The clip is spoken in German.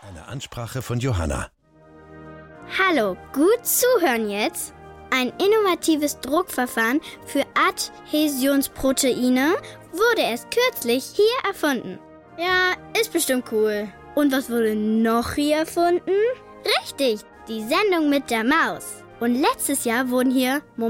Eine Ansprache von Johanna. Hallo, gut zuhören jetzt. Ein innovatives Druckverfahren für Adhäsionsproteine wurde erst kürzlich hier erfunden. Ja, ist bestimmt cool. Und was wurde noch hier erfunden? Richtig, die Sendung mit der Maus. Und letztes Jahr wurden hier